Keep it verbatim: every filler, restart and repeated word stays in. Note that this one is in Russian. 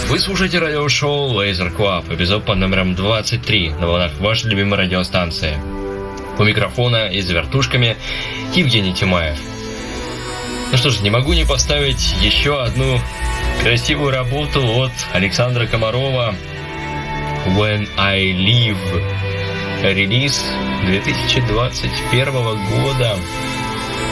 Вы слушаете радиошоу Laser Club, эпизод под номером двадцать три на волнах вашей любимой радиостанции. У микрофона и за вертушками Евгений Тимаев. Ну что ж, не могу не поставить еще одну красивую работу от Александра Комарова. When I Live. Релиз две тысячи двадцать первого года.